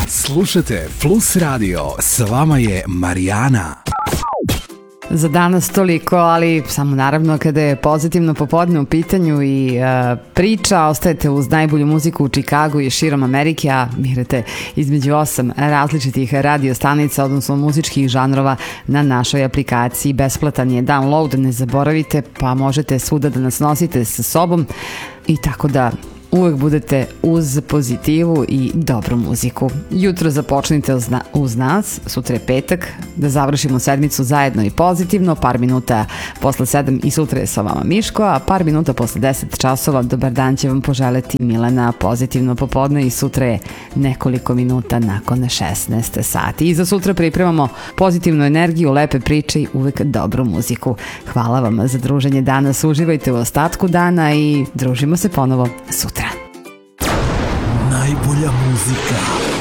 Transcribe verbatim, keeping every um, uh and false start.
Slušajte Plus Radio, s vama je Marijana. Za danas toliko, ali samo naravno kada je pozitivno popodne u pitanju i uh, priča, ostajete uz najbolju muziku u Čikagu i širom Amerike, a mirate između osam različitih radio stanica, odnosno muzičkih žanrova na našoj aplikaciji. Besplatan je download, ne zaboravite, pa možete svuda da nas nosite sa sobom i tako da uvek budete uz pozitivu i dobru muziku. Jutro započnite uz nas, sutra je petak, da završimo sedmicu zajedno i pozitivno, par minuta posle sedam i sutra je sa vama Miško, a par minuta posle deset časova dobar dan će vam poželeti Milena, pozitivno popodne i sutra je nekoliko minuta nakon šesnaest sati. I za sutra pripremamo pozitivnu energiju, lepe priče i uvek dobru muziku. Hvala vam za druženje danas, uživajte u ostatku dana i družimo se ponovo sutra. Najbolja muzika.